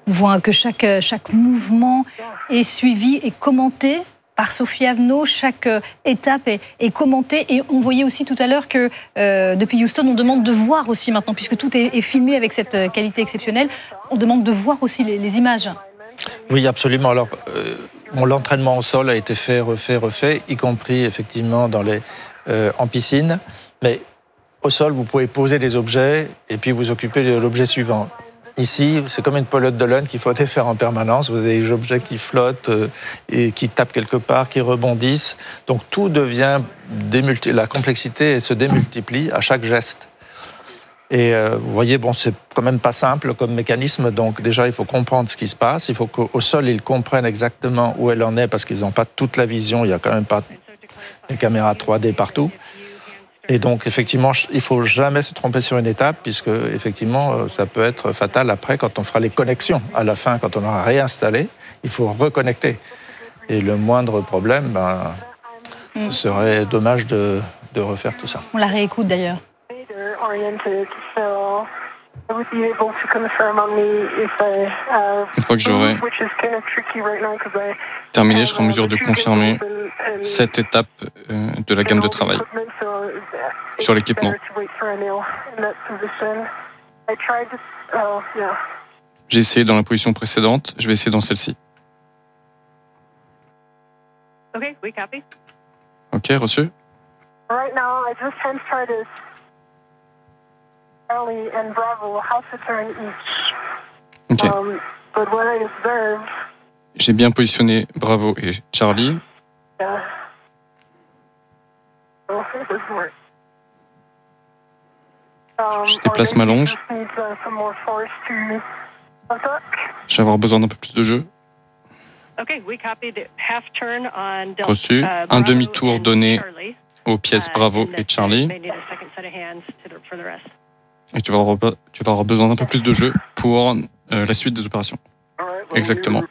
On voit que chaque mouvement est suivi et commenté par Sophie Avenot. Chaque étape est commentée. Et on voyait aussi tout à l'heure que depuis Houston, on demande de voir aussi maintenant, puisque tout est filmé avec cette qualité exceptionnelle, on demande de voir aussi les images. Oui, absolument. Alors, l'entraînement au sol a été fait, refait, y compris effectivement en piscine. Mais au sol, vous pouvez poser des objets et puis vous occuper de l'objet suivant. Ici, c'est comme une pelote de laine qu'il faut défaire en permanence. Vous avez des objets qui flottent et qui tapent quelque part, qui rebondissent. Donc tout devient la complexité se démultiplie à chaque geste. Et vous voyez, c'est quand même pas simple comme mécanisme. Donc déjà, il faut comprendre ce qui se passe. Il faut qu'au sol, ils comprennent exactement où elle en est parce qu'ils n'ont pas toute la vision. Il n'y a quand même pas des caméras 3D partout. Et donc, effectivement, il ne faut jamais se tromper sur une étape, puisque, effectivement, ça peut être fatal après quand on fera les connexions. À la fin, quand on aura réinstallé, il faut reconnecter. Et le moindre problème, ce serait dommage de refaire tout ça. On la réécoute d'ailleurs. Une fois que j'aurai terminé, je serai en mesure de confirmer cette étape de la gamme de travail sur l'équipement. J'ai essayé dans la position précédente, je vais essayer dans celle-ci. Ok, reçu. Ok. J'ai bien positionné Bravo et Charlie. Je déplace ma longe. Je vais avoir besoin d'un peu plus de jeu. Reçu. Un demi-tour donné aux pièces Bravo et Charlie. Et tu vas avoir besoin d'un peu plus de jeu pour la suite des opérations. Exactement.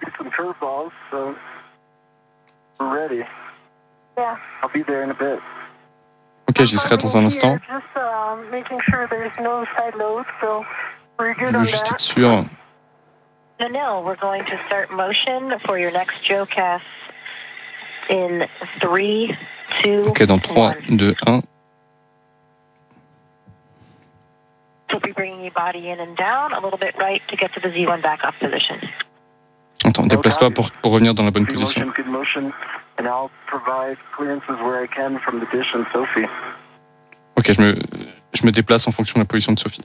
Ok, j'y serai dans un instant. Je veux juste être sûr. Ok, dans 3, 2, 1. Attends, déplace-toi pour revenir dans la bonne position. Ok, je me déplace en fonction de la position de Sophie.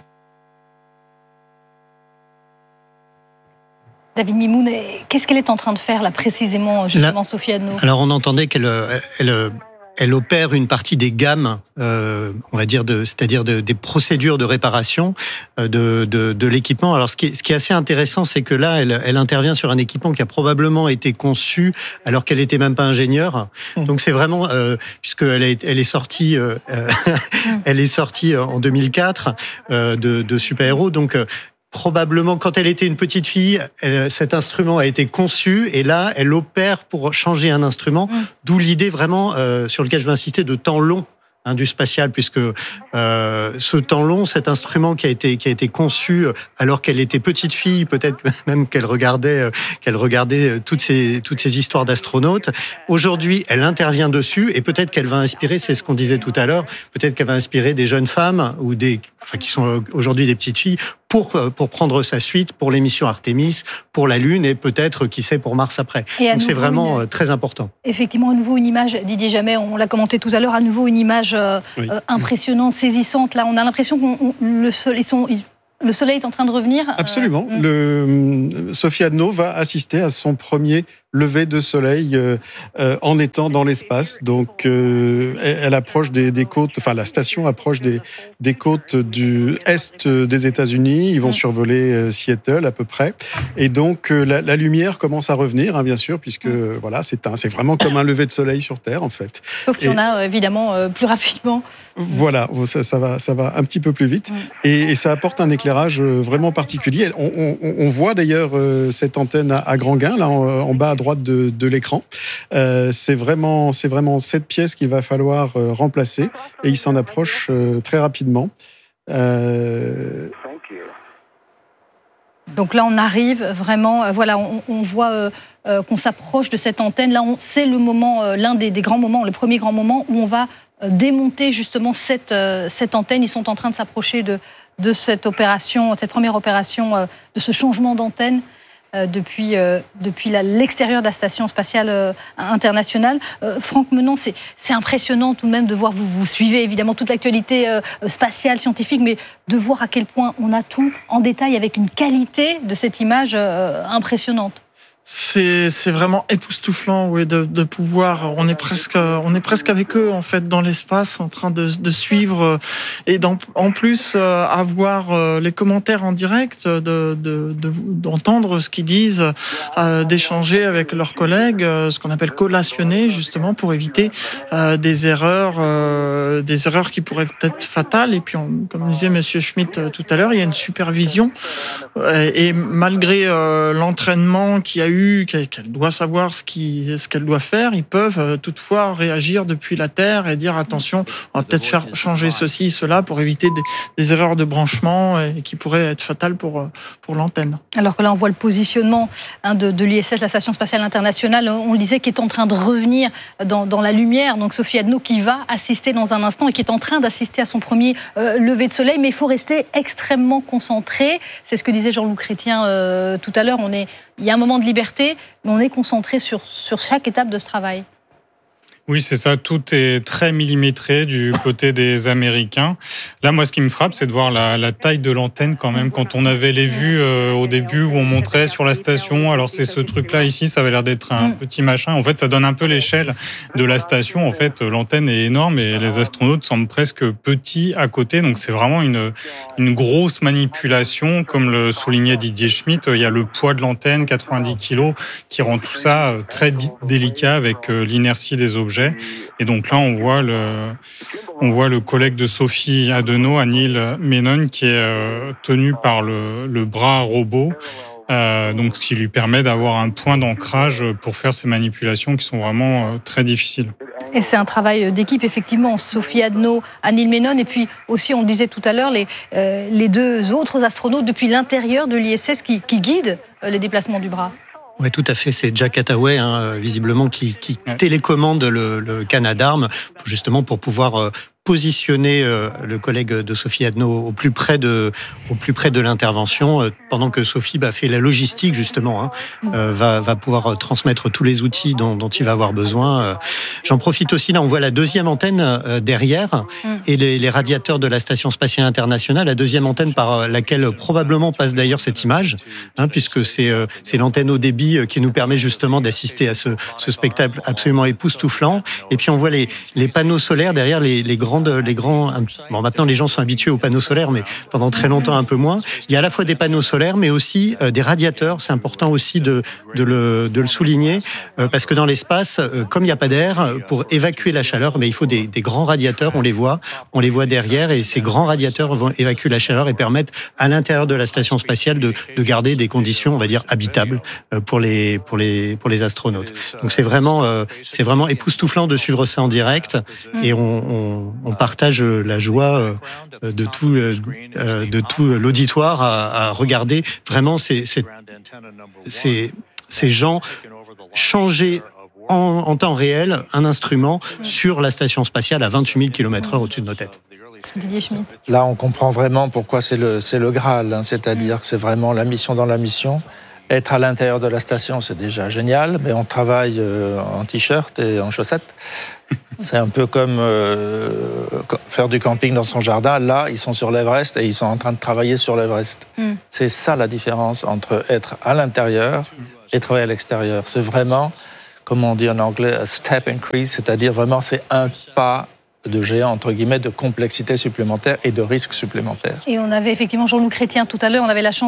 David Mimoun, qu'est-ce qu'elle est en train de faire là précisément, justement, Sophie Avenot ? Alors on entendait qu'elle opère une partie des gammes, on va dire, c'est-à-dire des procédures de réparation de l'équipement. Alors ce qui est assez intéressant, c'est que là, elle intervient sur un équipement qui a probablement été conçu alors qu'elle n'était même pas ingénieure. Donc c'est vraiment, puisqu'elle est sortie, elle est sortie en 2004 de Super Héros, donc. Probablement, quand elle était une petite fille, cet instrument a été conçu et là, elle opère pour changer un instrument, d'où l'idée vraiment, sur laquelle je veux insister, de temps long du spatial, puisque ce temps long, cet instrument qui a été conçu alors qu'elle était petite fille, peut-être même qu'elle regardait toutes ces histoires d'astronautes. Aujourd'hui, elle intervient dessus et peut-être qu'elle va inspirer, c'est ce qu'on disait tout à l'heure, peut-être qu'elle va inspirer des jeunes femmes ou qui sont aujourd'hui des petites filles pour prendre sa suite pour l'émission Artemis, pour la Lune et peut-être, qui sait, pour Mars après. Donc c'est vraiment très important. Effectivement, à nouveau une image, Didier Jamais, on l'a commenté tout à l'heure, à nouveau une image impressionnante, saisissante. Là, on a l'impression que le soleil est en train de revenir. Absolument. Sophie Avenot va assister à son premier lever de soleil en étant dans l'espace. Donc, elle approche des côtes, enfin la station approche des côtes du est des États-Unis. Ils vont survoler Seattle à peu près. Et donc, la lumière commence à revenir, bien sûr, puisque voilà, c'est vraiment comme un lever de soleil sur Terre, en fait. Sauf qu'il y en a évidemment plus rapidement. Voilà, ça va un petit peu plus vite. Et ça apporte un éclairage vraiment particulier. On voit d'ailleurs cette antenne à grand gain, là, en bas à droite de l'écran. C'est vraiment cette pièce qu'il va falloir remplacer. Et il s'en approche très rapidement. Donc là, on arrive vraiment, voilà, on voit qu'on s'approche de cette antenne. Là, c'est le moment, l'un des grands moments, le premier grand moment où on va démonter justement cette antenne. Ils sont en train de s'approcher de cette opération, cette première opération, de ce changement d'antenne depuis l'extérieur de la Station spatiale internationale. Franck Menon, c'est impressionnant tout de même de voir, vous suivez évidemment toute l'actualité spatiale, scientifique, mais de voir à quel point on a tout en détail avec une qualité de cette image impressionnante. C'est vraiment époustouflant, oui, de pouvoir. On est presque avec eux en fait dans l'espace, en train de suivre et en plus avoir les commentaires en direct, d'entendre ce qu'ils disent, d'échanger avec leurs collègues, ce qu'on appelle collationner justement pour éviter des erreurs qui pourraient être fatales. Et puis, comme disait Monsieur Schmitt tout à l'heure, il y a une supervision et malgré l'entraînement qu'il y a eu, qu'elle doit savoir ce qu'elle doit faire, ils peuvent toutefois réagir depuis la Terre et dire attention, on va peut-être faire changer ceci, cela pour éviter des erreurs de branchement et qui pourraient être fatales pour l'antenne. Alors que là, on voit le positionnement de l'ISS, la Station spatiale internationale, on le disait, qui est en train de revenir dans la lumière. Donc Sophie Adno qui va assister dans un instant et qui est en train d'assister à son premier lever de soleil, mais il faut rester extrêmement concentré. C'est ce que disait Jean-Loup Chrétien tout à l'heure. Il y a un moment de liberté, mais on est concentré sur chaque étape de ce travail. Oui, c'est ça. Tout est très millimétré du côté des Américains. Là, moi, ce qui me frappe, c'est de voir la taille de l'antenne quand même. Quand on avait les vues au début où on montrait sur la station, alors c'est ce truc-là ici, ça avait l'air d'être un petit machin. En fait, ça donne un peu l'échelle de la station. En fait, l'antenne est énorme et les astronautes semblent presque petits à côté. Donc, c'est vraiment une grosse manipulation. Comme le soulignait Didier Schmitt, il y a le poids de l'antenne, 90 kilos, qui rend tout ça très délicat avec l'inertie des objets. Et donc là, on voit le collègue de Sophie Adno, Anil Menon, qui est tenu par le bras robot, donc ce qui lui permet d'avoir un point d'ancrage pour faire ces manipulations qui sont vraiment très difficiles. Et c'est un travail d'équipe, effectivement. Sophie Adno, Anil Menon, et puis aussi, on le disait tout à l'heure, les deux autres astronautes depuis l'intérieur de l'ISS qui guident les déplacements du bras. Oui, tout à fait. C'est Jack Hathaway, visiblement, qui télécommande le Canadarm, justement pour pouvoir positionner le collègue de Sophie Adno au plus près de l'intervention, pendant que Sophie fait la logistique, justement, va pouvoir transmettre tous les outils dont il va avoir besoin. J'en profite aussi, là, on voit la deuxième antenne derrière et les radiateurs de la Station spatiale internationale, la deuxième antenne par laquelle probablement passe d'ailleurs cette image, puisque c'est l'antenne haut débit qui nous permet justement d'assister à ce spectacle absolument époustouflant. Et puis on voit les panneaux solaires derrière les grands. Bon, maintenant les gens sont habitués aux panneaux solaires, mais pendant très longtemps un peu moins. Il y a à la fois des panneaux solaires, mais aussi des radiateurs. C'est important aussi de le souligner, parce que dans l'espace, comme il n'y a pas d'air, pour évacuer la chaleur, il faut des grands radiateurs. On les voit derrière, et ces grands radiateurs vont évacuer la chaleur et permettre à l'intérieur de la station spatiale de garder des conditions, on va dire, habitables pour les astronautes. Donc c'est vraiment époustouflant de suivre ça en direct, et on partage la joie de tout l'auditoire à regarder vraiment ces gens changer en temps réel un instrument sur la station spatiale à 28 000 km/h au-dessus de nos têtes. Didier Schmitt. Là, on comprend vraiment pourquoi c'est le Graal, c'est-à-dire que c'est vraiment la mission dans la mission. Être à l'intérieur de la station, c'est déjà génial, mais on travaille en t-shirt et en chaussettes. C'est un peu comme faire du camping dans son jardin. Là, ils sont sur l'Everest et ils sont en train de travailler sur l'Everest. C'est ça la différence entre être à l'intérieur et travailler à l'extérieur. C'est vraiment, comme on dit en anglais, a step increase, c'est-à-dire vraiment c'est un pas de géant, entre guillemets, de complexité supplémentaire et de risque supplémentaire. Et on avait effectivement Jean-Loup Chrétien tout à l'heure, on avait la chance